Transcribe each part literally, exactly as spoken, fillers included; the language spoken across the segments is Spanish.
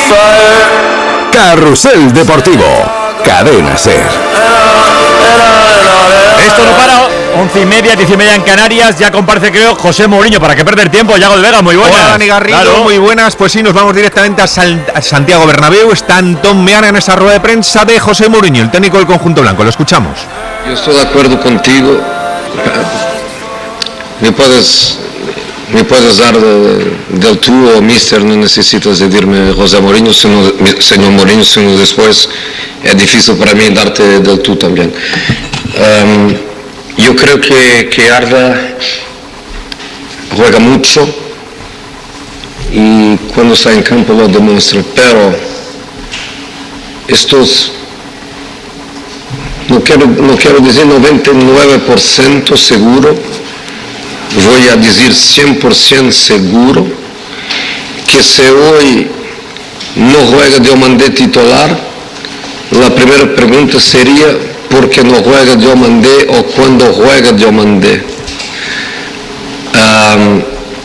Carrusel Deportivo, Cadena SER. Esto no para, once y media, diez y media en Canarias. Ya comparece, creo, José Mourinho. ¿Para qué perder tiempo? Yago de Vega, muy buenas. Hola, Dani Garrido, claro. Muy buenas. Pues sí, nos vamos directamente a, Sal- a Santiago Bernabéu. Está Antón Meana en esa rueda de prensa de José Mourinho, el técnico del conjunto blanco. Lo escuchamos. Yo estoy de acuerdo contigo. Me puedes, me puedes dar de, del tú o mister, no necesitas decirme José Mourinho, sino, señor Mourinho, sino después es difícil para mí darte del tú también. Um, yo creo que, que Arda juega mucho y cuando está en campo lo demuestra, pero estos, no quiero, no quiero decir noventa y nueve por ciento seguro, voy a decir cien por ciento seguro que si hoy no juega Diomandé titular, la primera pregunta sería ¿por qué no juega Diomandé o cuándo juega Diomandé? Um,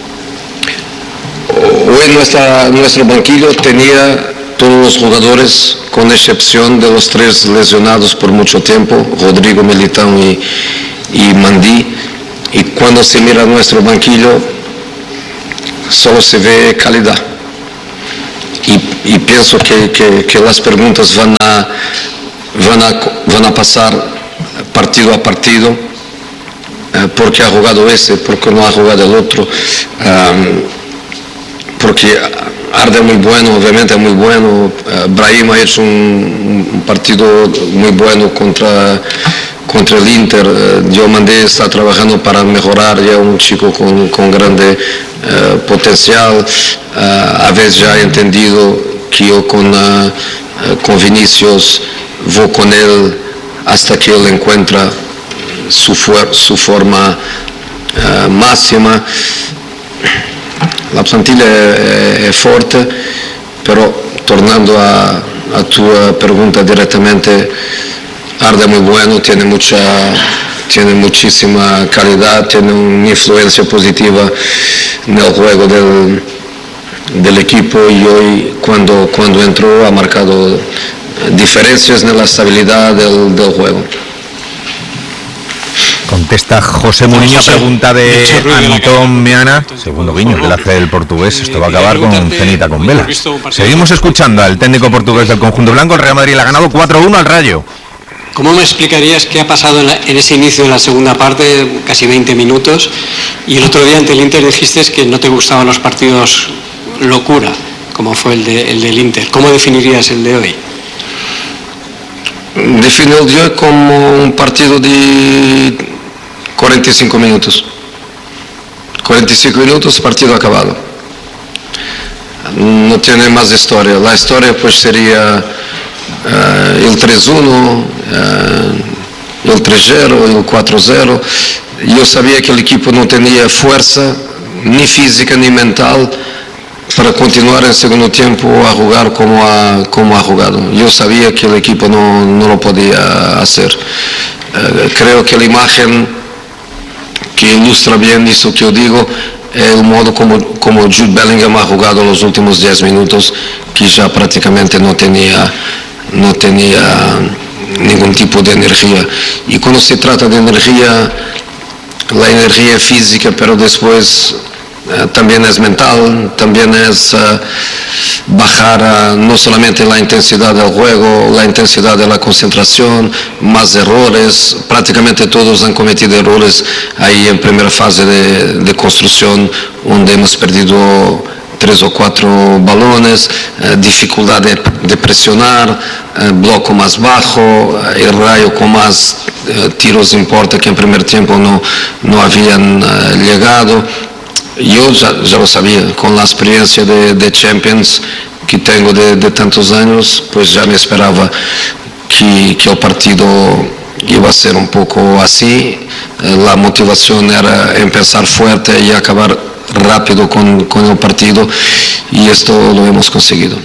hoy nuestra, nuestro banquillo tenía todos los jugadores, con excepción de los tres lesionados por mucho tiempo, Rodrigo, Militão y, y Mandí. Y cuando se mira nuestro banquillo, solo se ve calidad. Y, y pienso que, que, que las preguntas van a, van, a, van a pasar partido a partido. Eh, ¿Por qué ha jugado ese? ¿Por qué no ha jugado el otro? Um, porque Arda es muy bueno, obviamente es muy bueno. Uh, Brahim ha hecho un, un partido muy bueno contra... contra el Inter. Diomandé está trabajando para mejorar, ya un chico con, con grande uh, potencial. Uh, a veces ya he entendido que yo con, uh, con Vinicius voy con él hasta que él encuentra su, fuer- su forma uh, máxima. La plantilla es, es fuerte, pero tornando a, a tu pregunta directamente, Arda es muy bueno, tiene mucha, tiene muchísima calidad, tiene una influencia positiva en el juego del, del equipo y hoy cuando, cuando entró ha marcado diferencias en la estabilidad del, del juego. Contesta José Mourinho, pregunta de Antón Meana, segundo guiño que le hace el portugués. Esto va a acabar con cenita con vela. Seguimos escuchando al técnico portugués del conjunto blanco. El Real Madrid le ha ganado cuatro uno al Rayo. ¿Cómo me explicarías qué ha pasado en, la, en ese inicio de la segunda parte, casi veinte minutos? Y el otro día ante el Inter dijiste que no te gustaban los partidos locura, como fue el, de, el del Inter. ¿Cómo definirías el de hoy? Defino el de hoy como un partido de cuarenta y cinco minutos. cuarenta y cinco minutos, partido acabado. No tiene más historia. La historia pues sería uh, el tres uno, uh, el tres cero, el cuatro cero. Yo sabía que el equipo no tenía fuerza, ni física ni mental, para continuar el segundo tiempo a jugar como ha, como ha jugado. Yo sabía que el equipo no, no lo podía hacer. Uh, creo que la imagen que ilustra bien eso que yo digo es el modo como, como Jude Bellingham ha jugado los últimos diez minutos, que ya prácticamente no tenía, no tenía ningún tipo de energía. Y cuando se trata de energía, la energía es física, pero después Uh, también es mental, también es uh, bajar uh, no solamente la intensidad del juego, la intensidad de la concentración, más errores. Prácticamente todos han cometido errores ahí en primera fase de, de construcción, donde hemos perdido tres o cuatro balones, uh, dificultad de, de presionar, uh, bloco más bajo, uh, el Rayo con más uh, tiros en puerta que en primer tiempo no, no habían uh, llegado. Yo ya, ya lo sabía, con la experiencia de, de Champions que tengo de, de tantos años, pues ya me esperaba que, que el partido iba a ser un poco así. La motivación era empezar fuerte y acabar rápido con, con el partido, y esto lo hemos conseguido.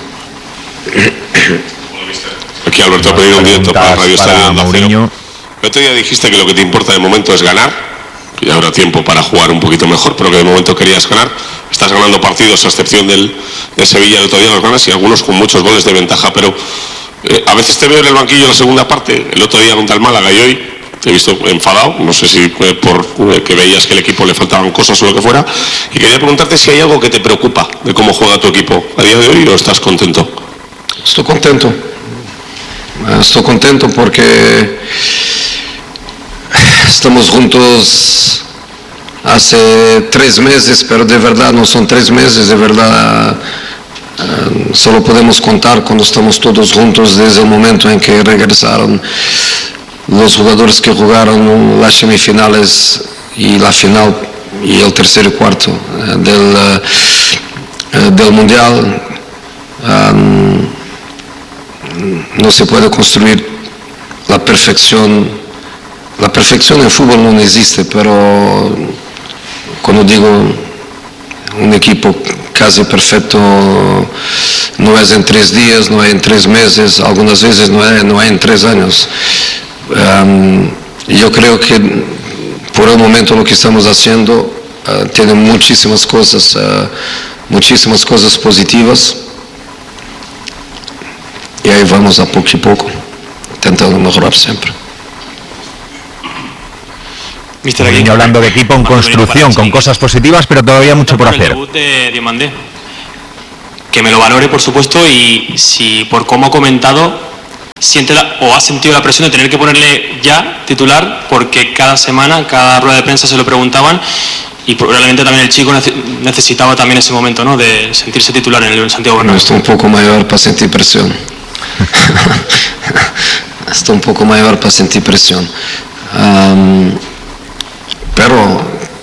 Aquí Alberto ha pedido un directo para Radio Estadio Onda Cero. El otro día dijiste que lo que te importa de momento es ganar. que ya habrá tiempo para jugar un poquito mejor, pero que de momento querías ganar. Estás ganando partidos, a excepción del, del Sevilla, el otro día los ganas, y algunos con muchos goles de ventaja, pero eh, a veces te veo en el banquillo en la segunda parte, el otro día contra el Málaga y hoy te he visto enfadado, no sé si eh, por eh, que veías que el equipo le faltaban cosas o lo que fuera, y quería preguntarte si hay algo que te preocupa de cómo juega tu equipo a día de hoy, o estás contento. Estoy contento, estoy contento porque estamos juntos hace tres meses, pero de verdad no son tres meses, de verdad uh, solo podemos contar cuando estamos todos juntos desde el momento en que regresaron los jugadores que jugaron las semifinales y la final y el tercer y cuarto uh, del, uh, del Mundial. Um, no se puede construir la perfección, la perfección en fútbol no existe, pero cuando digo un equipo casi perfecto no es en tres días, no es en tres meses, algunas veces no es, no es en tres años. Um, yo creo que por el momento lo que estamos haciendo uh, tiene muchísimas cosas, uh, muchísimas cosas positivas, y ahí vamos a poco y poco, intentando mejorar siempre. Mourinho hablando de equipo en construcción, con cosas positivas, pero todavía mucho por hacer. El debut de Diomandé, que me lo valore, por supuesto, y si por cómo ha comentado siente la, o ha sentido la presión de tener que ponerle ya titular, porque cada semana, cada rueda de prensa se lo preguntaban, y probablemente también el chico necesitaba también ese momento, ¿no?, de sentirse titular en el Santiago Bernabéu. Estoy un poco mayor para sentir presión. Estoy un poco mayor para sentir presión. Um, pero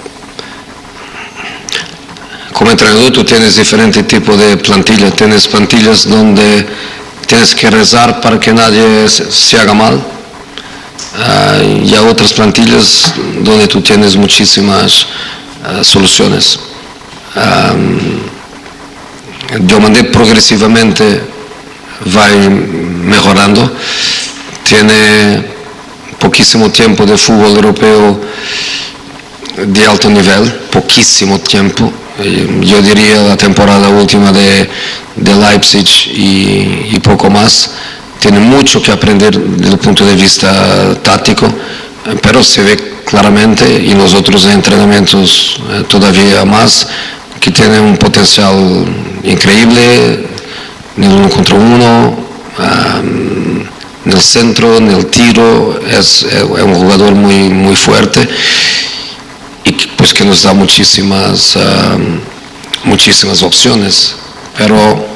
como entrenador tú tienes diferentes tipos de plantillas. Tienes plantillas donde tienes que rezar para que nadie se, se haga mal. Uh, y hay otras plantillas donde tú tienes muchísimas uh, soluciones. Um, yo mandé progresivamente, va mejorando. Tiene poquísimo tiempo de fútbol europeo de alto nivel, poquísimo tiempo. Yo diría la temporada última de, de Leipzig y, y poco más. Tiene mucho que aprender desde el punto de vista táctico, pero se ve claramente, y los otros entrenamientos todavía más, que tiene un potencial increíble en el uno contra uno, um, en el centro, en el tiro. Es, es un jugador muy, muy fuerte, y pues que nos da muchísimas, uh, muchísimas opciones, pero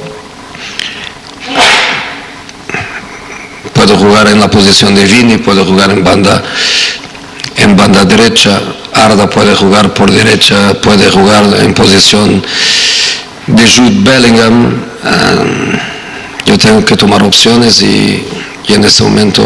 puede jugar en la posición de Vini, puede jugar en banda, en banda derecha. Arda puede jugar por derecha, puede jugar en posición de Jude Bellingham. Um, yo tengo que tomar opciones, y, y en este momento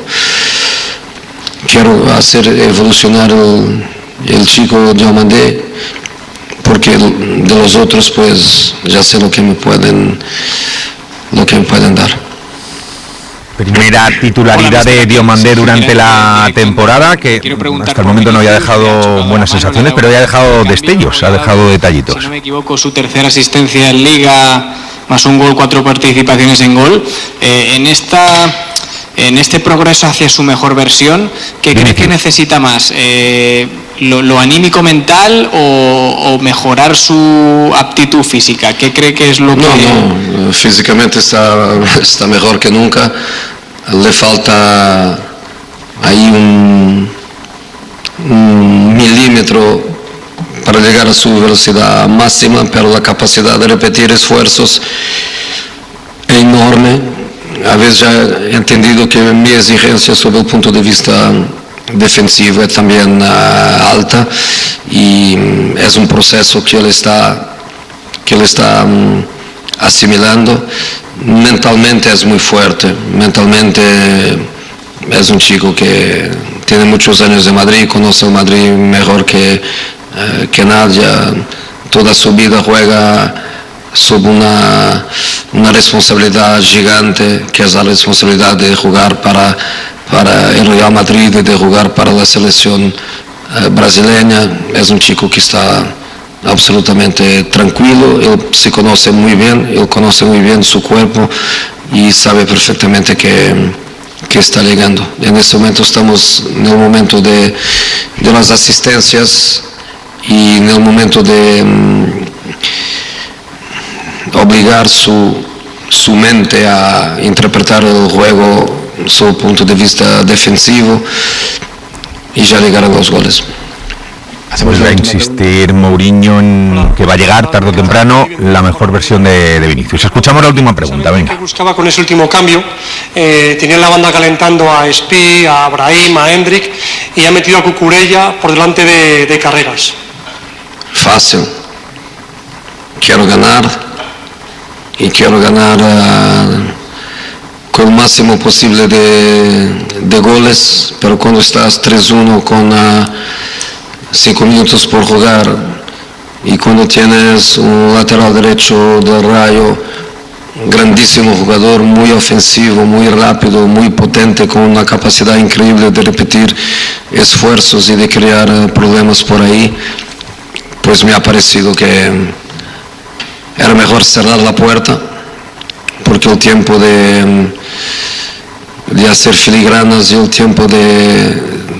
quiero hacer evolucionar el, el chico Diomandé, porque de los otros pues ya sé lo que me pueden, lo que me pueden dar. Primera titularidad de Diomandé durante la temporada, que hasta el momento no había dejado buenas sensaciones, pero ya ha dejado destellos, ha dejado detallitos. Si no me equivoco, su tercera asistencia en Liga, más un gol, cuatro participaciones en gol. Eh, en esta... En este progreso hacia su mejor versión, ¿qué cree que necesita más? Eh, lo, ¿Lo anímico mental o, o mejorar su aptitud física? ¿Qué cree que es lo que...? No, no, físicamente está, está mejor que nunca. Le falta ahí un, un milímetro para llegar a su velocidad máxima, pero la capacidad de repetir esfuerzos es enorme. A veces ya he entendido que mi exigencia sobre el punto de vista defensivo es también uh, alta, y um, es un proceso que él está, que él está um, asimilando. Mentalmente es muy fuerte, mentalmente es un chico que tiene muchos años de Madrid, conoce el Madrid mejor que, uh, que nadie. Toda su vida juega sobre una, una responsabilidad gigante, que es la responsabilidad de jugar para, para el Real Madrid y de jugar para la selección uh, brasileña. Es un chico que está absolutamente tranquilo, él se conoce muy bien, él conoce muy bien su cuerpo y sabe perfectamente que, que está llegando. En este momento estamos en el momento de, de las asistencias y en el momento de um, obligar su, su mente a interpretar el juego desde el punto de vista defensivo y ya llegarán los goles. Pues va a insistir Mourinho en que va a llegar tarde o temprano la mejor versión de, de Vinicius. Escuchamos la última pregunta, venga. ¿Qué buscaba con ese último cambio? Eh, tenía la banda calentando a Espi, a Brahim, a Hendrik y ha metido a Cucurella por delante de, de Carreras. Fácil. Quiero ganar y quiero ganar uh, con el máximo posible de, de goles, pero cuando estás tres uno con uh, cinco minutos por jugar y cuando tienes un lateral derecho del Rayo, grandísimo jugador, muy ofensivo, muy rápido, muy potente, con una capacidad increíble de repetir esfuerzos y de crear uh, problemas por ahí, pues me ha parecido que era mejor cerrar la puerta, porque el tiempo de, de hacer filigranas y el tiempo de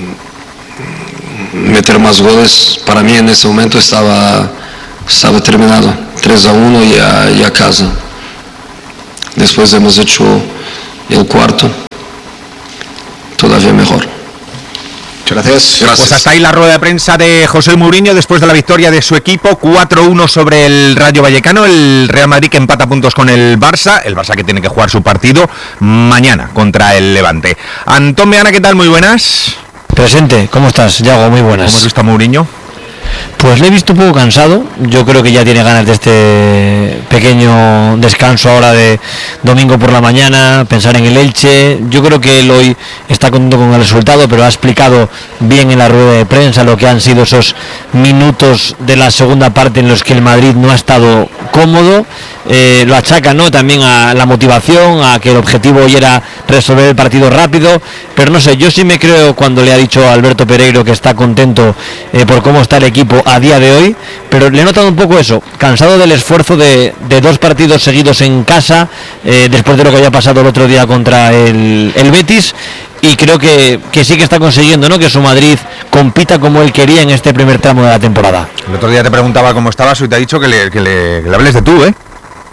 meter más goles, para mí en ese momento estaba, estaba terminado, tres a uno y a, y a casa. Después hemos hecho el cuarto, todavía mejor. Muchas gracias. Gracias. Pues hasta ahí la rueda de prensa de José Mourinho después de la victoria de su equipo, cuatro uno sobre el Rayo Vallecano. El Real Madrid que empata puntos con el Barça, el Barça que tiene que jugar su partido mañana contra el Levante. Antón Meana, ¿qué tal? Muy buenas. Presente, ¿cómo estás, Yago? Muy buenas. ¿Cómo has visto a Mourinho? Pues le he visto un poco cansado, yo creo que ya tiene ganas de este pequeño descanso ahora de domingo por la mañana, pensar en el Elche. Yo creo que él hoy está contento con el resultado, pero ha explicado bien en la rueda de prensa lo que han sido esos minutos de la segunda parte en los que el Madrid no ha estado cómodo. Eh, lo achaca, ¿no?, también a la motivación, a que el objetivo hoy era resolver el partido rápido, pero no sé, yo sí me creo cuando le ha dicho a Alberto Pereiro que está contento eh, por cómo está el equipo a día de hoy, pero le he notado un poco eso, cansado del esfuerzo de, de dos partidos seguidos en casa, eh, después de lo que había pasado el otro día contra el, el Betis, y creo que, que sí que está consiguiendo, ¿no?, que su Madrid compita como él quería en este primer tramo de la temporada. El otro día te preguntaba cómo estabas y te ha dicho que le, que le, que le hables de tú, ¿eh?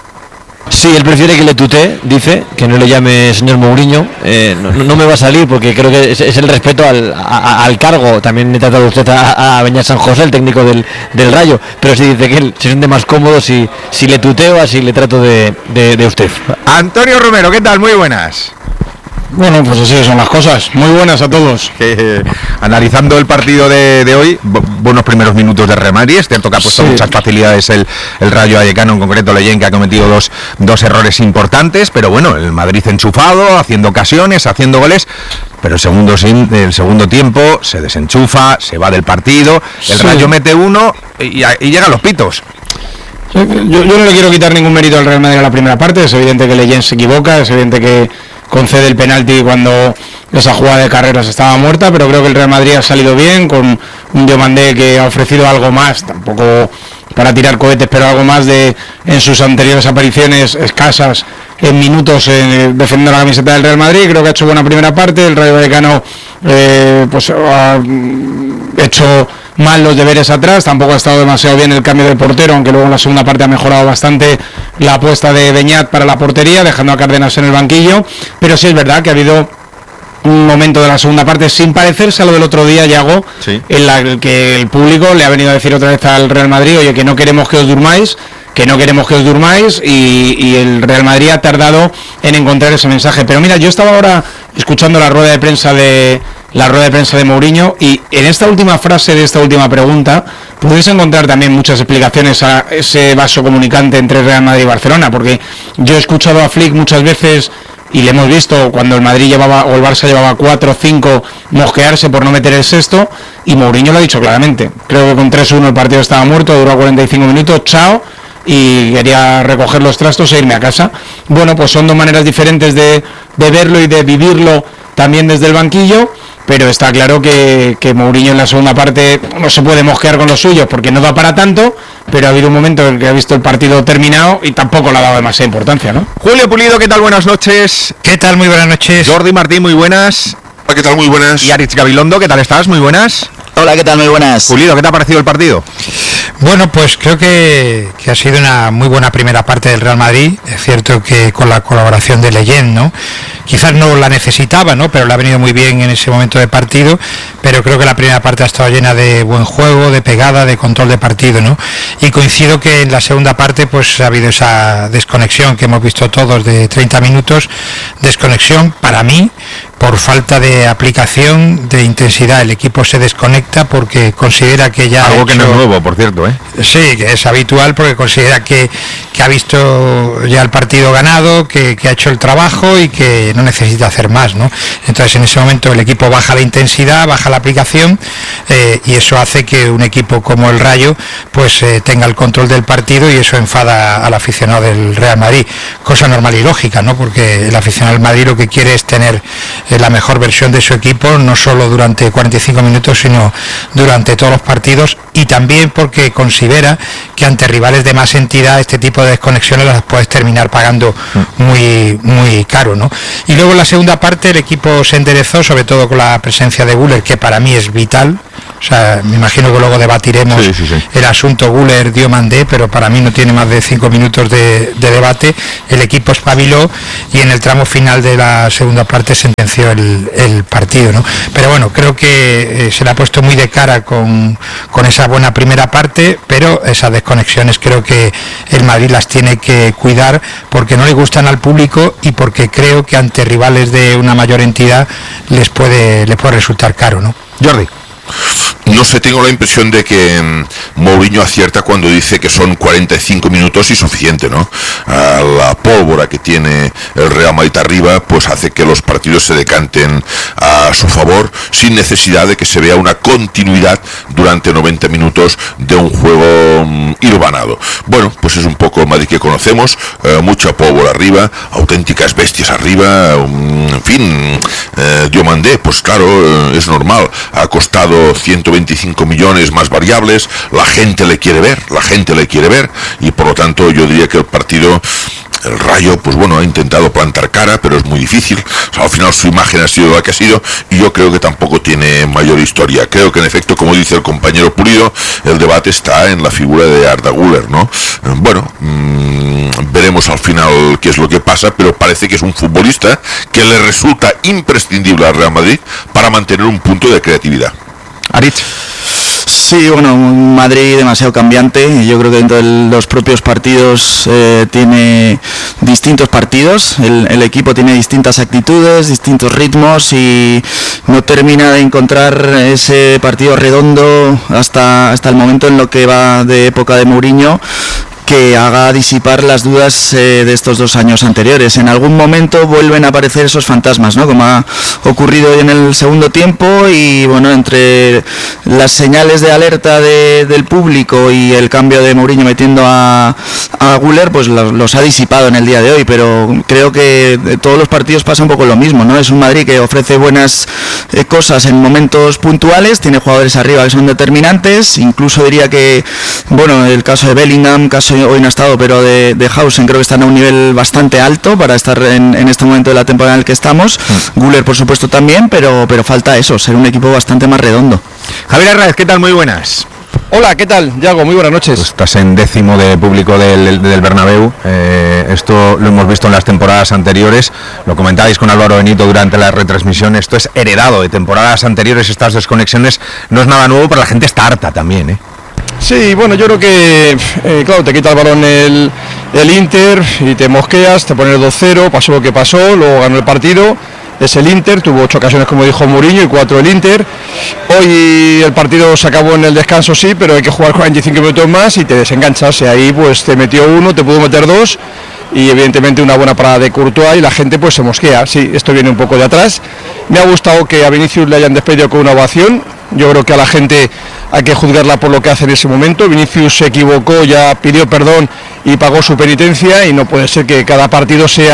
Sí, él prefiere que le tutee, dice, que no le llame señor Mourinho. Eh, no, no me va a salir porque creo que es, es el respeto al, a, al cargo. También he tratado usted a, a Beñat San José, el técnico del, del Rayo, pero sí dice que él se siente más cómodo si, si le tuteo, así le trato de, de, de usted. Antonio Romero, ¿qué tal? Muy buenas. Bueno, pues así son las cosas. Muy buenas a todos. Eh, analizando el partido de, de hoy, buenos primeros minutos de Real Madrid. Es cierto que ha puesto sí. muchas facilidades el, el Rayo Vallecano, en concreto Leyen, que ha cometido dos, dos errores importantes, pero bueno, el Madrid enchufado, haciendo ocasiones, haciendo goles, pero el segundo, el segundo tiempo se desenchufa, se va del partido, el sí. Rayo mete uno y, y llegan los pitos. Yo, yo no le quiero quitar ningún mérito al Real Madrid en la primera parte. Es evidente que Leyen se equivoca, es evidente que concede el penalti cuando esa jugada de Carreras estaba muerta, pero creo que el Real Madrid ha salido bien, con un Diomandé que ha ofrecido algo más, tampoco para tirar cohetes, pero algo más de en sus anteriores apariciones escasas en minutos eh, defendiendo la camiseta del Real Madrid. Creo que ha hecho buena primera parte. El Rayo Vallecano eh, pues ha hecho mal los deberes atrás, tampoco ha estado demasiado bien el cambio de portero, aunque luego en la segunda parte ha mejorado bastante la apuesta de Beñat para la portería, dejando a Cárdenas en el banquillo. Pero sí es verdad que ha habido un momento de la segunda parte sin parecerse a lo del otro día, Yago, sí. en la que el público le ha venido a decir otra vez al Real Madrid, oye, que no queremos que os durmáis, que no queremos que os durmáis, y, y el Real Madrid ha tardado en encontrar ese mensaje. Pero mira, yo estaba ahora escuchando la rueda de prensa de la rueda de prensa de Mourinho, y en esta última frase de esta última pregunta podéis encontrar también muchas explicaciones a ese vaso comunicante entre Real Madrid y Barcelona, porque yo he escuchado a Flick muchas veces y le hemos visto cuando el Madrid llevaba o el Barça llevaba cuatro o cinco mosquearse por no meter el sexto, y Mourinho lo ha dicho claramente. Creo que con tres uno el partido estaba muerto, duró cuarenta y cinco minutos, chao, y quería recoger los trastos e irme a casa. Bueno, pues son dos maneras diferentes de, de verlo y de vivirlo también desde el banquillo, pero está claro que, que Mourinho en la segunda parte no se puede mosquear con los suyos porque no da para tanto, pero ha habido un momento en el que ha visto el partido terminado y tampoco le ha dado demasiada importancia, ¿no? Julio Pulido, ¿qué tal? Buenas noches. ¿Qué tal? Muy buenas noches. Jordi Martín, muy buenas. Hola, ¿qué tal? Muy buenas. Y Aritz Gabilondo, ¿qué tal estás? Muy buenas. Hola, ¿qué tal? Muy buenas. Pulido, ¿qué te ha parecido el partido? Bueno, pues creo que, que ha sido una muy buena primera parte del Real Madrid. Es cierto que con la colaboración de Leyen, ¿no? Quizás no la necesitaba, ¿no? Pero le ha venido muy bien en ese momento de partido. Pero creo que la primera parte ha estado llena de buen juego, de pegada, de control de partido, ¿no? Y coincido que en la segunda parte pues ha habido esa desconexión que hemos visto todos de treinta minutos. Desconexión para mí por falta de aplicación, de intensidad. El equipo se desconecta porque considera que ya... Algo ha que hecho... no es nuevo, por cierto, ¿eh? Sí, que es habitual porque considera que, que ha visto ya el partido ganado, que, que ha hecho el trabajo y que no necesita hacer más, ¿no? Entonces en ese momento el equipo baja la intensidad, baja la aplicación eh, y eso hace que un equipo como el Rayo pues eh, tenga el control del partido y eso enfada al aficionado del Real Madrid. Cosa normal y lógica, ¿no? Porque el aficionado del Madrid lo que quiere es tener eh, la mejor versión de su equipo, no solo durante cuarenta y cinco minutos, sino durante todos los partidos, y también porque considera que ante rivales de más entidad este tipo de desconexiones las puedes terminar pagando muy muy caro, ¿no? Y luego en la segunda parte el equipo se enderezó, sobre todo con la presencia de Güler, que para mí es vital. O sea, me imagino que luego debatiremos sí, sí, sí. el asunto Güler-Diomandé, pero para mí no tiene más de cinco minutos de, de debate. El equipo espabiló y en el tramo final de la segunda parte sentenció el, el partido, ¿no? Pero bueno, creo que eh, se le ha puesto muy de cara con, con esa buena primera parte, pero esas desconexiones creo que el Madrid las tiene que cuidar porque no le gustan al público y porque creo que ante rivales de una mayor entidad les puede, les puede resultar caro, ¿no? Jordi. No sé, tengo la impresión de que um, Mourinho acierta cuando dice que son cuarenta y cinco minutos y suficiente, ¿no? Uh, la pólvora que tiene el Real Madrid arriba pues hace que los partidos se decanten a su favor sin necesidad de que se vea una continuidad durante noventa minutos de un juego um, hilvanado. Bueno, pues es un poco el Madrid que conocemos, uh, mucha pólvora arriba, auténticas bestias arriba, um, en fin, uh, Diomandé, pues claro, uh, es normal, ha costado ciento veinticinco millones más variables, la gente le quiere ver, la gente le quiere ver y por lo tanto yo diría que el partido, el Rayo, pues bueno, ha intentado plantar cara, pero es muy difícil. O sea, al final su imagen ha sido la que ha sido y yo creo que tampoco tiene mayor historia. Creo que en efecto, como dice el compañero Pulido, el debate está en la figura de Arda Güler, ¿no? Bueno, mmm, veremos al final qué es lo que pasa, pero parece que es un futbolista que le resulta imprescindible al Real Madrid para mantener un punto de creatividad. Aritz. Sí, bueno, un Madrid demasiado cambiante. Yo creo que dentro de los propios partidos eh, tiene distintos partidos. El, el equipo tiene distintas actitudes, distintos ritmos y no termina de encontrar ese partido redondo hasta, hasta el momento en lo que va de época de Mourinho, que haga disipar las dudas eh, de estos dos años anteriores. En algún momento vuelven a aparecer esos fantasmas, ¿no? Como ha ocurrido en el segundo tiempo y bueno, entre las señales de alerta de, del público y el cambio de Mourinho metiendo a, a Güler, pues los, los ha disipado en el día de hoy, pero creo que de todos los partidos pasa un poco lo mismo, ¿no? Es un Madrid que ofrece buenas eh, cosas en momentos puntuales, tiene jugadores arriba que son determinantes, incluso diría que, bueno, el caso de Bellingham, caso hoy no ha estado, pero de, de Hausen creo que están a un nivel bastante alto para estar en, en este momento de la temporada en el que estamos. Mm. Güler por supuesto también, pero, pero falta eso, ser un equipo bastante más redondo. Javier Hernández, ¿qué tal? Muy buenas. Hola, ¿qué tal? Yago, muy buenas noches. Pues estás en décimo de público del, del Bernabéu. Eh, esto lo hemos visto en las temporadas anteriores. Lo comentabais con Álvaro Benito durante la retransmisión. Esto es heredado de temporadas anteriores. Estas desconexiones no es nada nuevo, pero la gente está harta también, ¿eh? Sí, bueno, yo creo que, eh, claro, te quita el balón el, el Inter y te mosqueas, te pones dos cero, pasó lo que pasó, luego ganó el partido, es el Inter, tuvo ocho ocasiones como dijo Mourinho y cuatro el Inter. Hoy el partido se acabó en el descanso, sí, pero hay que jugar cuarenta y cinco minutos más y te desenganchas, y ahí pues te metió uno, te pudo meter dos y evidentemente una buena parada de Courtois y la gente pues se mosquea. Sí, esto viene un poco de atrás. Me ha gustado que a Vinicius le hayan despedido con una ovación. Yo creo que a la gente hay que juzgarla por lo que hace en ese momento. Vinicius se equivocó, ya pidió perdón y pagó su penitencia, y no puede ser que cada partido sea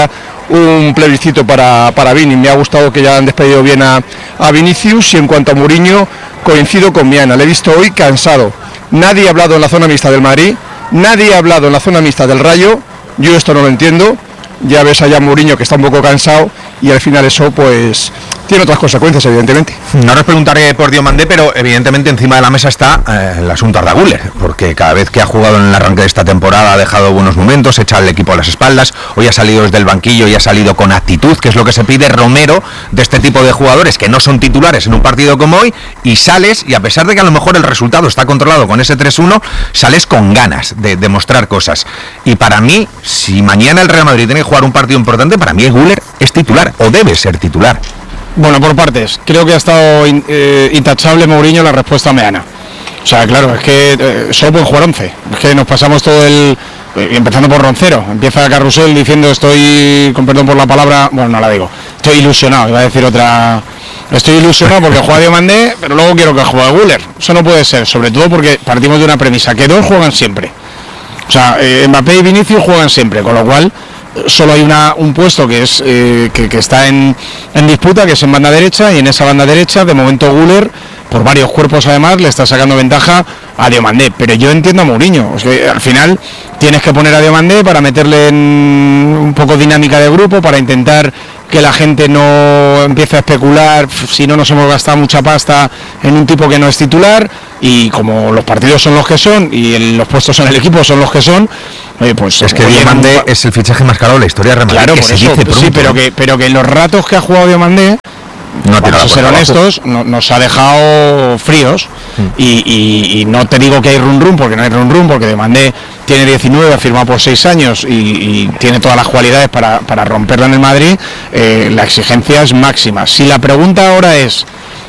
un plebiscito para, para Vini. Me ha gustado que ya han despedido bien a, a Vinicius, y en cuanto a Mourinho, coincido con Miana, le he visto hoy cansado. Nadie ha hablado en la zona mixta del Madrid, nadie ha hablado en la zona mixta del Rayo, yo esto no lo entiendo. Ya ves allá a Mourinho que está un poco cansado, y al final eso pues tiene otras consecuencias, evidentemente. Ahora os preguntaré por Diomandé, pero evidentemente encima de la mesa está eh, el asunto Arda Güler, porque cada vez que ha jugado en el arranque de esta temporada ha dejado buenos momentos, echa al equipo a las espaldas, hoy ha salido desde el banquillo y ha salido con actitud, que es lo que se pide Romero de este tipo de jugadores que no son titulares en un partido como hoy, y sales, y a pesar de que a lo mejor el resultado está controlado con ese tres uno, sales con ganas de demostrar cosas. Y para mí, si mañana el Real Madrid tiene que jugar un partido importante, para mí Güler es titular, o debe ser titular. Bueno, por partes. Creo que ha estado in, eh, intachable Mourinho la respuesta meana. O sea, claro, es que eh, solo pueden jugar once. Es que nos pasamos todo el... Eh, empezando por Roncero. Empieza Carrusel diciendo estoy, con perdón por la palabra, bueno, no la digo, estoy ilusionado, iba a decir otra... Estoy ilusionado porque juega Diomandé, pero luego quiero que juegue Güler. Eso no puede ser, sobre todo porque partimos de una premisa, que dos juegan siempre. O sea, eh, Mbappé y Vinicius juegan siempre, con lo cual... Solo hay una, un puesto que es eh, que, que está en, en disputa, que es en banda derecha, y en esa banda derecha de momento Güler, por varios cuerpos además, le está sacando ventaja a Diomandé. Pero yo entiendo a Mourinho, o sea, al final tienes que poner a Diomandé para meterle en un poco dinámica de grupo, para intentar que la gente no empiece a especular si no nos hemos gastado mucha pasta en un tipo que no es titular, y como los partidos son los que son y el, los puestos en el equipo son los que son, eh, pues es que Diomandé es el fichaje más caro de la historia de Real Madrid. Claro, que por se eso, dice pronto, sí, pero ¿no? que pero que en los ratos que ha jugado Diomandé, no vamos a ser honestos, no, nos ha dejado fríos, mm. y, y, y no te digo que hay run run, porque no hay run run, porque Diomandé tiene diecinueve, ha firmado por seis años y, y tiene todas las cualidades para, para romperla en el Madrid. Eh, la exigencia es máxima. Si la pregunta ahora es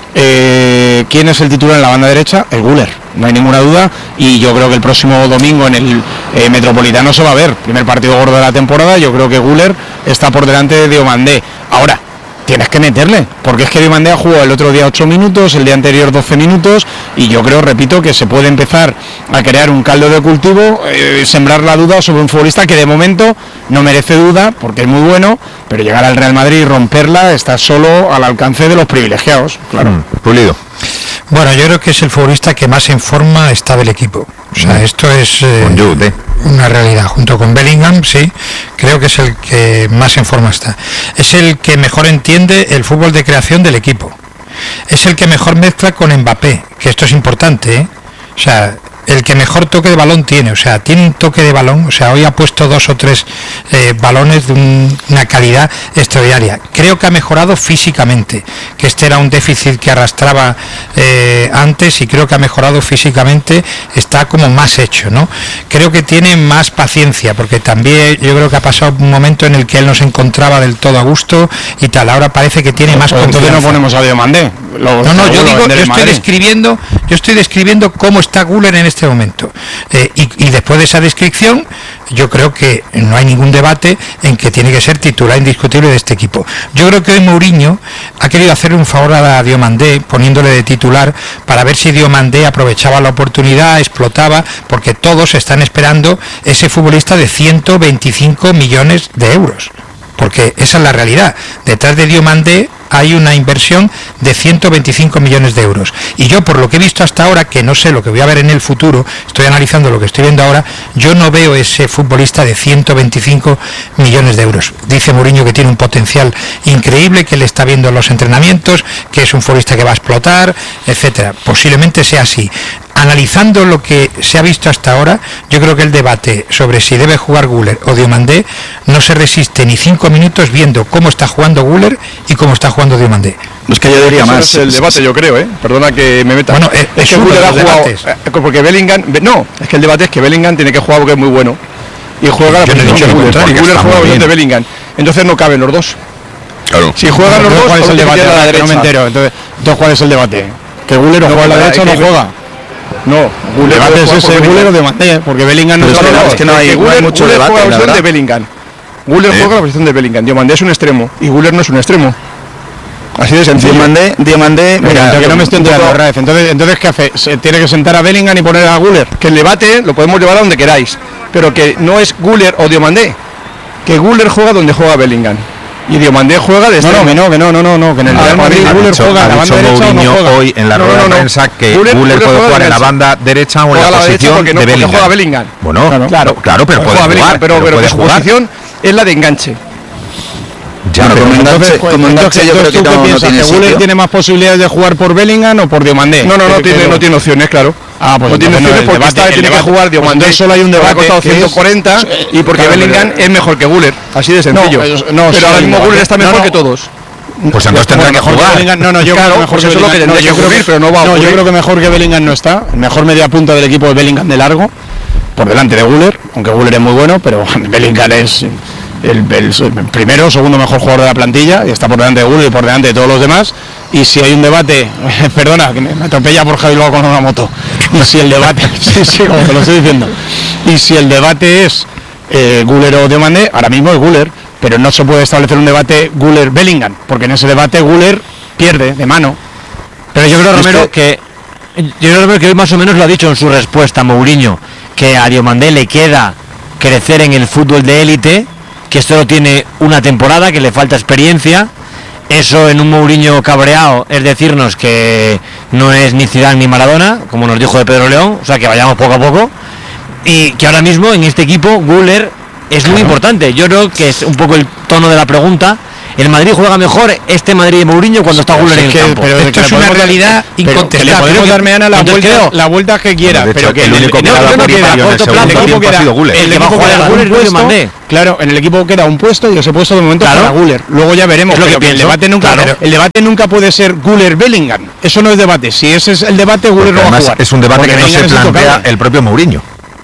eh, ¿quién es el titular en la banda derecha? Es Güler, no hay ninguna duda, y yo creo que el próximo domingo en el eh, Metropolitano se va a ver, primer partido gordo de la temporada. Yo creo que Güler está por delante de Diomandé. Ahora, tienes que meterle, porque es que Diomandé ha jugado el otro día ocho minutos, el día anterior doce minutos, y yo creo, repito, que se puede empezar a crear un caldo de cultivo, eh, sembrar la duda sobre un futbolista que de momento no merece duda, porque es muy bueno, pero llegar al Real Madrid y romperla está solo al alcance de los privilegiados, claro. Mm, Pulido. Bueno, yo creo que es el futbolista que más en forma está del equipo. O sea, esto es eh, una realidad. Junto con Bellingham, sí, creo que es el que más en forma está. Es el que mejor entiende el fútbol de creación del equipo. Es el que mejor mezcla con Mbappé, que esto es importante, ¿eh? O sea, el que mejor toque de balón tiene, o sea, tiene un toque de balón, o sea, hoy ha puesto dos o tres eh, balones de un, una calidad extraordinaria. Creo que ha mejorado físicamente, que este era un déficit que arrastraba eh, antes, y creo que ha mejorado físicamente, está como más hecho, ¿no? Creo que tiene más paciencia, porque también yo creo que ha pasado un momento en el que él no se encontraba del todo a gusto y tal, ahora parece que tiene más confianza. Entonces no ponemos a Diomandé. No, no, yo digo, yo estoy describiendo, yo estoy describiendo cómo está Güler en este momento, eh, y, y después de esa descripción, yo creo que no hay ningún debate en que tiene que ser titular indiscutible de este equipo. Yo creo que hoy Mourinho ha querido hacerle un favor a Diomandé poniéndole de titular para ver si Diomandé aprovechaba la oportunidad, explotaba, porque todos están esperando ese futbolista de ciento veinticinco millones de euros, porque esa es la realidad. Detrás de Diomandé hay una inversión de ciento veinticinco millones de euros, y yo, por lo que he visto hasta ahora, que no sé lo que voy a ver en el futuro, estoy analizando lo que estoy viendo ahora, yo no veo ese futbolista de ciento veinticinco millones de euros. Dice Mourinho que tiene un potencial increíble, que le está viendo en los entrenamientos, que es un futbolista que va a explotar, etcétera. Posiblemente sea así. Analizando lo que se ha visto hasta ahora, yo creo que el debate sobre si debe jugar Güler o Diomandé no se resiste ni cinco minutos viendo cómo está jugando Güler y cómo está jugando Diomandé. Es que yo diría más. Ese es el debate, yo creo, ¿eh? Perdona que me meta. Bueno, es, es, es que Güler ha jugado, debates. porque Bellingham, no, es que el debate es que Bellingham tiene que jugar porque es muy bueno, y juega la Yo no he posición dicho de lo Güler, contrario, y que Güler está juega la muy posición de bien. Bellingham, entonces no caben los dos. Claro. Si juegan los dos, ¿cuál es el debate? a la No derecha. me entero. Entonces, entonces, ¿cuál es el debate? ¿Que Güler o No, juega a la que- derecha o no que- juega? No, El Güler debate es ese, Güler o Diomandé, porque Bellingham no Pero es es que no, es que no hay- que no hay Güler, mucho Güler debate, juega la la posición verdad. de Bellingham. Güler ¿Eh? juega la posición de Bellingham. Diomandé es un extremo y Güler no es un extremo. Así de sencillo. Diomandé, Diomandé, Mira, mira, que no me estoy un poco- enterando, Raef. Entonces, entonces, ¿qué hace? ¿Se tiene que sentar a Bellingham y poner a Güler? Que el debate lo podemos llevar a donde queráis, pero que no es Güler o Diomandé. que Güler juega donde juega Bellingham. Y Diomandé juega de extremo. No, no, que no, no, no, no, que en el Ah, Real Madrid Güler juega en la banda derecha o no juega. Hoy en la No, rueda no, de no. prensa que Güler- Güler Güler puede juega jugar en la derecha. banda derecha o en Juega la a la derecha posición porque no, de porque Bellingham. juega Bellingham. Bueno, Claro, claro, claro, pero puede juega jugar, Bellingham, pero, pero puede su jugar. posición es la de enganche. Ya, Bueno, pero como enganche, Entonces, como enganche yo creo entonces, que ¿tú qué no, no piensas? tiene ¿Que Güler sitio. tiene más posibilidades de jugar por Bellingham o por Diomandé? No, no, no ¿Qué- tiene, qué- no tiene opciones, claro. Ah, pues no tiene entonces no, opciones el porque debate- esta vez el tiene que debate- jugar pues Diomandé. entonces solo hay un Le ha debate costado que es- ciento cuarenta y porque Claro, Bellingham pero- es mejor que Güler. Así de sencillo. No, es- no, pero sí, ahora mismo no, Güler está no, mejor no. que todos. Pues entonces tendrá que mejor jugar. Bellingham- no, no, yo Claro, creo que mejor pues que eso es lo que Bellingham- tendría no, yo que creo ocurrir, pero no va a No, yo ocurrir. creo que mejor que Bellingham no está. El mejor media punta del equipo es Bellingham de largo, por delante de Güler, aunque Güler es muy bueno, pero Bellingham es el, el- el primero o segundo mejor jugador de la plantilla y está por delante de Güler y por delante de todos los demás. Y si hay un debate, perdona, que me, me atropella por Javi luego con una moto. Y si el debate, sí, sí, como te lo estoy diciendo. Y si el debate es eh, Güler o Diomandé, ahora mismo es Güler, pero no se puede establecer un debate Güler-Bellingham, porque en ese debate Güler pierde de mano. Pero yo creo, Romero, que yo creo Romero, que hoy más o menos lo ha dicho en su respuesta Mourinho, que a Diomandé le queda crecer en el fútbol de élite, que esto lo tiene una temporada, que le falta experiencia. Eso en un Mourinho cabreado es decirnos que no es ni Zidane ni Maradona, como nos dijo de Pedro León, o sea que vayamos poco a poco. Y que ahora mismo en este equipo Güler es muy importante. Yo creo que es un poco el tono de la pregunta. El Madrid juega mejor este Madrid de Mourinho cuando está Güler en el que- campo. pero Esto que es le una podemos dar- realidad pero que le incontestable. podemos dar mañana la Entonces vuelta, creo- la vuelta que quiera, Bueno, de pero hecho, que el único que no, ha dado no, por queda inicio en el corto segundo plazo, tiempo queda- ha sido Güler. el El que va a equipo jugar queda a Güler un es puesto, Diomandé. claro, en el equipo queda un puesto y ese puesto de momento Claro. para Güler. Luego ya veremos. Es lo que pero que el pienso. debate nunca, Claro. el debate nunca puede ser Güler-Bellingham. Eso no es debate. Si ese es el debate, Güler Porque no va a además jugar. es un debate Porque que no Bellingham se es plantea intocable. el propio Mourinho.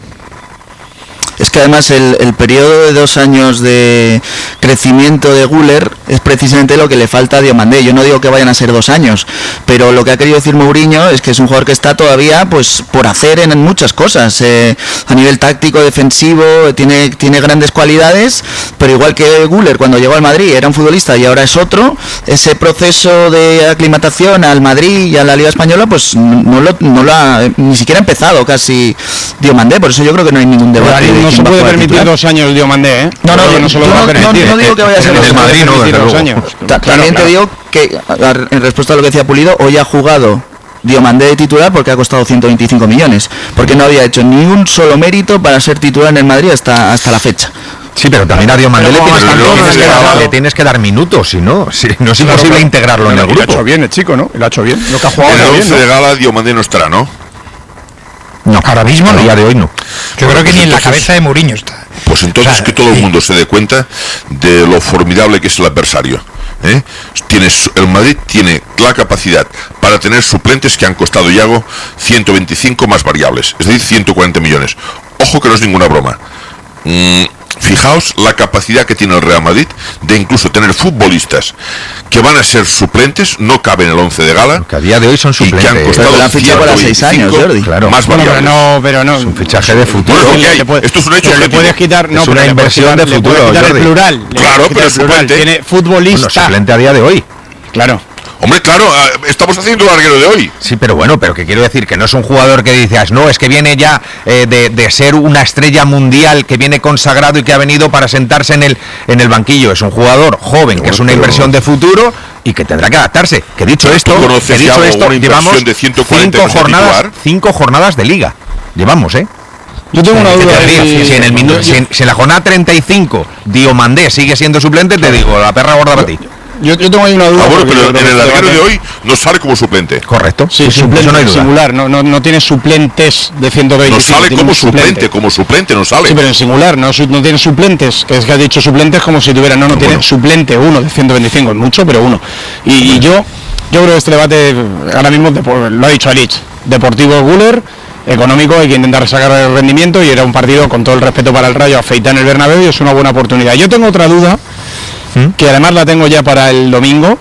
Es que además el, el periodo de dos años de crecimiento de Güler es precisamente lo que le falta a Diomandé. Yo no digo que vayan a ser dos años, pero lo que ha querido decir Mourinho es que es un jugador que está todavía pues por hacer en, en muchas cosas. Eh, a nivel táctico, defensivo, tiene, tiene grandes cualidades, pero igual que Güler cuando llegó al Madrid era un futbolista y ahora es otro, ese proceso de aclimatación al Madrid y a la Liga Española pues no lo, no lo ha ni siquiera ha empezado casi Diomandé, por eso yo creo que no hay ningún Pero debate. ahí de no quién se va a puede jugar permitir titular. dos años Diomandé, ¿eh? No, no, Yo yo, se lo yo voy a no, permitir. no digo que vaya a ser En dos el años. Madrid no, desde dos luego. años. Ta- Claro, También claro. te digo que, a- en respuesta a lo que decía Pulido, hoy ha jugado Diomandé de titular porque ha costado ciento veinticinco millones, porque no había hecho ni un solo mérito para ser titular en el Madrid hasta, hasta la fecha. Sí, pero también a Diomandé le Pero tienes, como que- bastante tienes que bien, dar- claro. le tienes que dar minutos, si no, si no es Claro, imposible claro. integrarlo en el Y lo ha grupo. hecho bien el chico, ¿no? Y lo ha hecho bien. Lo que ha jugado En el está bien, once de ¿no? gala Diomandé no estará, ¿no? No, Ahora mismo a no. día de hoy no. Yo Bueno, creo que pues ni en la entonces- cabeza de Mourinho está. Pues entonces O sea, que todo el sí. mundo se dé cuenta de lo formidable que es el adversario. ¿eh? Tienes, el Madrid tiene la capacidad para tener suplentes que han costado, Iago, ciento veinticinco más variables, es decir, ciento cuarenta millones. Ojo que no es ninguna broma. Mm, fijaos la capacidad que tiene el Real Madrid de incluso tener futbolistas que van a ser suplentes, no caben en el once de gala, Que a día de hoy son y que suplentes. han Pero costado la han fichado para seis años, ciento veinticinco Jordi. Claro. más Bueno, pero variables. no, pero no. Es un fichaje de futuro. Bueno, es lo que hay. Le puede- Esto es un hecho pero le objetivo. puedes quitar, no, Es pero una le puedes inversión quitar- de le puedes futuro, quitar el Jordi. plural. le Claro, puedes quitar pero el plural. suplente. Tiene Bueno, futbolista. suplente a día de hoy. Claro. Hombre, claro, ah, estamos haciendo el larguero de hoy. Sí, pero bueno, pero que quiero decir que no es un jugador que dices, no, es que viene ya eh, de, de ser una estrella mundial, que viene consagrado y que ha venido para sentarse en el en el banquillo. Es un jugador joven, que es una pero- inversión de futuro y que tendrá que adaptarse. Que dicho Pero esto, tú conoces que dicho ya esto, una inversión llevamos de ciento cuarenta cinco que es de jornadas, titular. cinco jornadas de liga. Llevamos, ¿eh? Yo tengo una Que duda. te rías, y- si, en el minu- si en, si en la jornada treinta y cinco Diomandé sigue siendo suplente, te digo, la perra gorda para ti. Yo, yo tengo ahí una duda. Ah, bueno, porque pero yo creo en que el este larguero de debate- hoy no sale como suplente. Correcto. Sí, Sí, sí, suplente eso no hay duda. singular, no, no, no tiene suplentes de ciento No veinticinco. sale tiene como un suplente, como suplente no sale. Sí, pero en singular, no, su- no tiene suplentes, que es que ha dicho suplentes como si tuviera, no, no tiene bueno. suplente uno de ciento veinticinco, es mucho, pero uno. Y, y yo yo creo que este debate, ahora mismo, depo- lo ha dicho Alich, deportivo Güler, económico, hay que intentar sacar el rendimiento y era un partido, con todo el respeto para el Rayo, afeita en el Bernabéu y es una buena oportunidad. Yo tengo otra duda, que además la tengo ya para el domingo.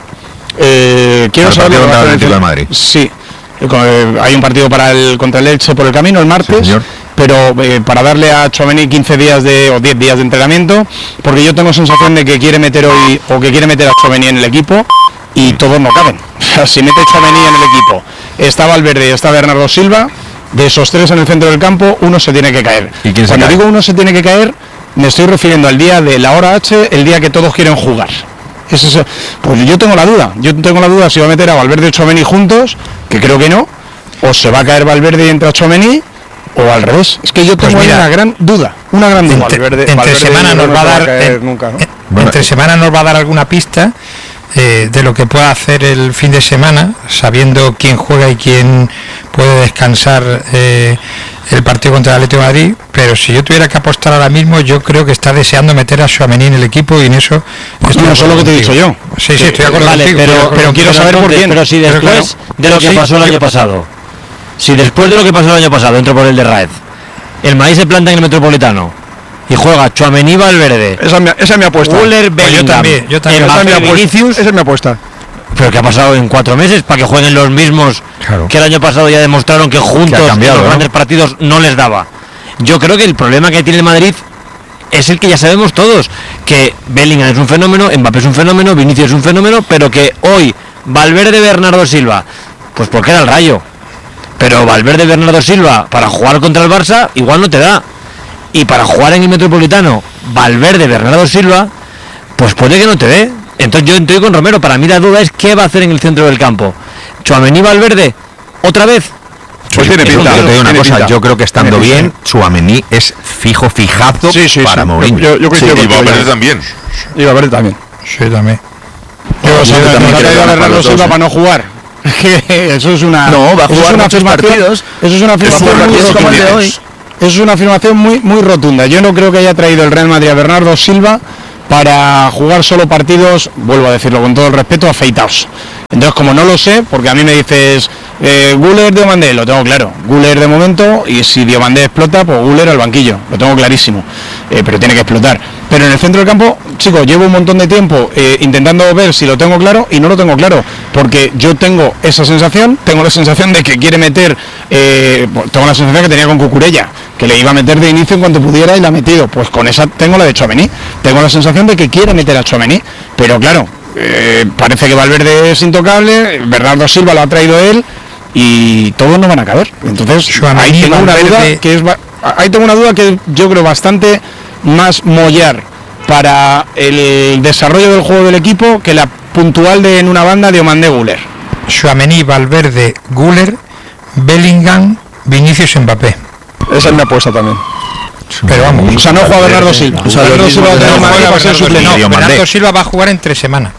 Eh, quiero Al saber partido lo que va a contra el hacer Atlético de Madrid. Sí, Eh, con- eh, hay un partido para el contra el Elche por el camino el martes, Sí, señor. pero eh, para darle a Tchouaméni quince días de o diez días de entrenamiento, porque yo tengo sensación de que quiere meter hoy o que quiere meter a Tchouaméni en el equipo y todos no caben. O sea, si mete Tchouaméni en el equipo, está Valverde y está Bernardo Silva, de esos tres en el centro del campo, uno se tiene que caer. ¿Y quién se Cuando cae? digo uno se tiene que caer, me estoy refiriendo al día de la hora H, el día que todos quieren jugar. Es eso. Pues yo tengo la duda, yo tengo la duda si va a meter a Valverde y Tchouaméni juntos, que creo que no, o se va a caer Valverde y entra Tchouaméni, o al revés. Es que yo tengo pues mira, una gran duda, una gran duda. Entre, Valverde, entre Valverde semana nos va a dar, a en, nunca, ¿no? en, bueno, entre semana nos va a dar alguna pista eh, de lo que pueda hacer el fin de semana, sabiendo quién juega y quién puede descansar eh, el partido contra el Atlético de Madrid, pero si yo tuviera que apostar ahora mismo, yo creo que está deseando meter a Tchouaméni en el equipo y en eso estoy no, solo lo que te he dicho yo. Sí, sí, estoy de acuerdo vale, contigo, pero, pero, pero quiero pero saber por quién. Pero si después pero claro, de lo que sí, pasó el año pasado, si después de lo que pasó el año pasado, entro por el de Raed, el Madrid se planta en el Metropolitano y juega Tchouaméni, Valverde, esa es mi, esa es mi apuesta. Guller, Bellingham, pues yo también, yo también. Esa, es Vinicius, esa es mi apuesta. Pero que ha pasado en cuatro meses para que jueguen los mismos claro. que el año pasado ya demostraron que juntos que cambiado, en los ¿no? grandes partidos no les daba. Yo creo que el problema que tiene el Madrid es el que ya sabemos todos, que Bellingham es un fenómeno, Mbappé es un fenómeno, Vinicius es un fenómeno, pero que hoy Valverde, Bernardo Silva, pues porque era el Rayo, pero Valverde, Bernardo Silva para jugar contra el Barça igual no te da, y para jugar en el Metropolitano Valverde, Bernardo Silva, pues puede que no te dé. Entonces yo estoy con Romero, para mí la duda es qué va a hacer en el centro del campo. Tchouaméni, Valverde, otra vez. Pues tiene pinta, yo te digo una cosa, pinta. Yo creo que estando bien, Tchouaméni es fijo, fijazo sí, sí, para sí. Mourinho. Yo, yo, yo sí, y Valverde también. Y Valverde también. Sí, también. Yo no, sé, yo también quiero a Bernardo Silva para no jugar. Eso es una. No, va a jugar una muchos partidos. Eso es una afirmación muy como el de hoy. Eso es una afirmación muy, muy rotunda. Yo no creo que haya traído el Real Madrid a Bernardo Silva para jugar solo partidos, vuelvo a decirlo con todo el respeto, afeitados. Entonces, como no lo sé, porque a mí me dices eh, Guller, Diomandé, lo tengo claro. Guller de momento, y si Diomandé explota, pues Guller al banquillo, lo tengo clarísimo. Eh, pero tiene que explotar. Pero en el centro del campo, chicos, llevo un montón de tiempo eh, intentando ver si lo tengo claro y no lo tengo claro. Porque yo tengo esa sensación, tengo la sensación de que quiere meter, eh, tengo la sensación que tenía con Cucurella, que le iba a meter de inicio en cuanto pudiera y la ha metido. Pues con esa tengo la de Tchouaméni. Tengo la sensación de que quiere meter a Tchouaméni, pero claro, eh, parece que Valverde es intocable, Bernardo Silva lo ha traído él y todos no van a caber. Entonces ahí tengo una duda que es ahí tengo una duda que yo creo bastante más mollar para el desarrollo del juego del equipo que la puntual de en una banda de Diomandé, Guller. Tchouaméni, Valverde, Guller, Bellingham, Vinicius, Mbappé. Esa es mi apuesta también. Pero vamos, o sea, no juega Bernardo Silva. O sea, Bernardo Silva, no juega va a ser suplente. No, Bernardo Silva va a jugar entre semana.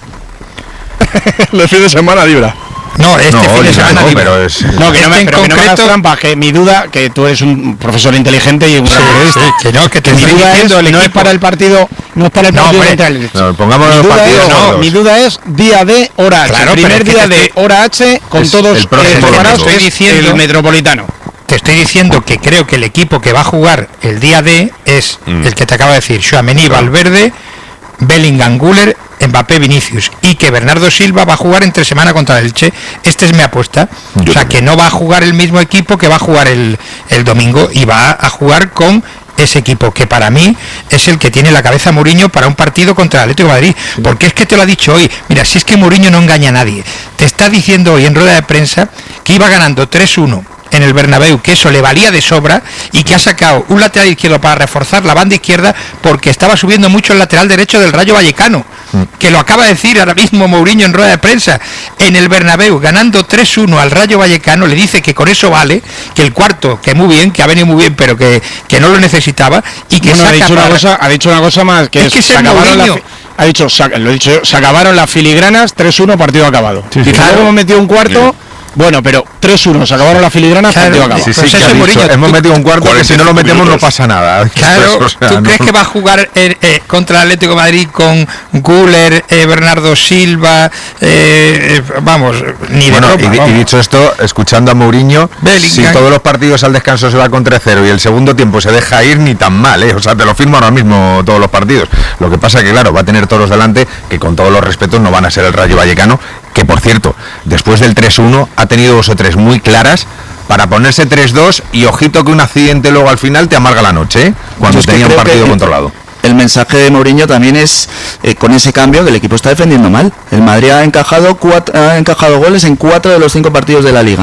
El fin de semana libra. No, este no, fin de semana no, libra. Pero es... No, que no me, pero que no me hagas trampas, que mi duda, que tú eres un profesor inteligente y un sí, periodista. Sí, que no, que te mi duda es, no es para el partido, no es para el partido no, contra el no, pongamos los partidos. Es, no, mi duda es día de hora H. Claro, primer día de estoy, hora H con todos el preparados es diciendo, el Metropolitano. Te estoy diciendo que creo que el equipo que va a jugar el día D es mm. el que te acabo de decir, Tchouaméni, Valverde, Bellingham, Guller, Mbappé, Vinicius, y que Bernardo Silva va a jugar entre semana contra el Elche. Esta es mi apuesta. Yo o sea, también. Que no va a jugar el mismo equipo que va a jugar el, el domingo y va a jugar con ese equipo que para mí es el que tiene la cabeza Mourinho para un partido contra el Atlético de Madrid, sí. Porque es que te lo ha dicho hoy. Mira, si es que Mourinho no engaña a nadie, te está diciendo hoy en rueda de prensa que iba ganando tres uno en el Bernabéu, que eso le valía de sobra y que ha sacado un lateral izquierdo para reforzar la banda izquierda porque estaba subiendo mucho el lateral derecho del Rayo Vallecano, que lo acaba de decir ahora mismo Mourinho en rueda de prensa. En el Bernabéu, ganando tres uno al Rayo Vallecano, le dice que con eso vale, que el cuarto, que muy bien, que ha venido muy bien, pero que, que no lo necesitaba y que bueno, saca ha dicho para... una cosa, ha dicho una cosa más, que es, es que se acabaron la, ha dicho, lo he dicho, se acabaron las filigranas, tres uno, partido acabado. Sí, sí. Y claro, hemos metido un cuarto... Sí. Bueno, pero tres uno, se acabaron las filigranas, claro, partido acabado. Sí, sí, sí, Mourinho, hemos tú, metido un cuarto que si no lo metemos minutos. No pasa nada. Claro, pues, o sea, ¿tú no... crees que va a jugar eh, eh, contra el Atlético de Madrid con Guller, eh, Bernardo Silva, eh, vamos, ni bueno, de ropa, y, vamos. Y dicho esto, escuchando a Mourinho, Bellingham. Si todos los partidos al descanso se va con tres cero y el segundo tiempo se deja ir, ni tan mal, ¿eh? O sea, te lo firmo ahora mismo todos los partidos. Lo que pasa que, claro, va a tener todos delante que con todos los respetos no van a ser el Rayo Vallecano, que por cierto, después del tres uno ha tenido dos o tres muy claras para ponerse tres dos y ojito que un accidente luego al final te amarga la noche, ¿eh? Cuando es tenía un partido controlado. El mensaje de Mourinho también es eh, con ese cambio que el equipo está defendiendo mal. El Madrid ha encajado cuatro, ha encajado goles en cuatro de los cinco partidos de la Liga.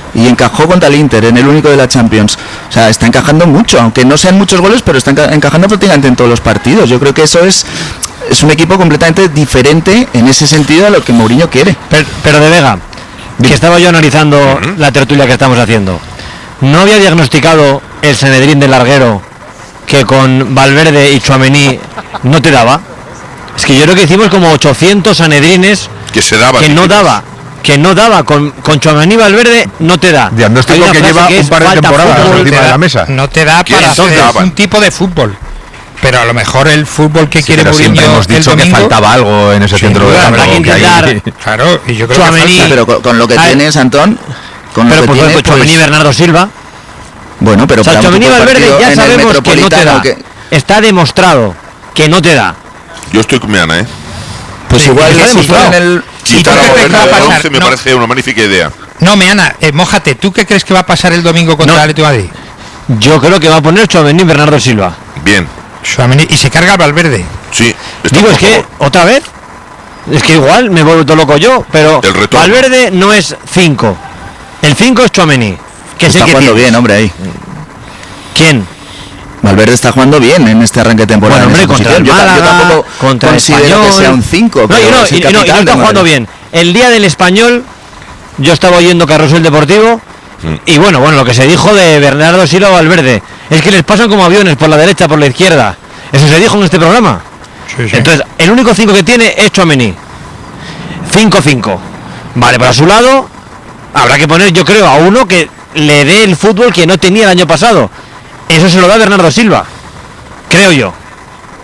y encajó contra el Inter en el único de la Champions. O sea, está encajando mucho, aunque no sean muchos goles, pero está enca- encajando prácticamente en todos los partidos. Yo creo que eso es es un equipo completamente diferente en ese sentido a lo que Mourinho quiere. Pero, pero de Vega, que estaba yo analizando uh-huh. la tertulia que estamos haciendo, ¿no había diagnosticado el Sanedrín del larguero que con Valverde y Tchouaméni no te daba? Es que yo creo que hicimos como ochocientos Sanedrines que se daba que no daba que no daba con con Tchouaméni y Valverde no te da. Diagnóstico que lleva que un par de temporadas encima de la mesa. No te da para hacer un tipo de fútbol. Pero a lo mejor el fútbol que sí, quiere Mourinho hemos dicho domingo, que faltaba algo en ese centro de campo que hay. Claro, y yo creo Tchouaméni, que pero con, con lo que Ay. tienes, Antón, con pero lo que pues, tienes, pues Tchouaméni y Bernardo Silva. Bueno, pero o sea, Tchouaméni y Valverde ya sabemos que no te da. Que... Está demostrado que no te da. Yo estoy con Meana, ¿eh? Pues sí, igual en el quitar a Valverde me no. parece una magnífica idea. No, Meana, eh, mójate, ¿tú qué crees que va a pasar el domingo contra el Atlético de Madrid? Yo creo que va a poner Tchouaméni y Bernardo Silva. Bien. Y se carga el Valverde. Sí. Digo, es que, otra vez, es que igual me vuelvo todo loco yo, pero Valverde no es cinco. El cinco es Tchouaméni. Que está que jugando bien, hombre, ahí. ¿Quién? Valverde está jugando bien en este arranque de temporada. Bueno, hombre, contra el Málaga, yo tampoco contra considero el Español, que sea un cinco. No, y no, y, y no, y no está jugando bien. El día del Español, yo estaba oyendo Carrusel Deportivo, mm. y bueno, bueno, lo que se dijo de Bernardo Silva Valverde, es que les pasan como aviones por la derecha, por la izquierda. Eso se dijo en este programa. Sí, sí. Entonces, el único cinco que tiene es Tchouaméni. cinco cinco. Vale, pero a su lado habrá que poner, yo creo, a uno que le dé el fútbol que no tenía el año pasado. Eso se lo da Bernardo Silva, creo yo.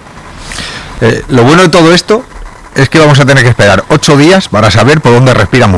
Eh, lo bueno de todo esto es que vamos a tener que esperar ocho días para saber por dónde respira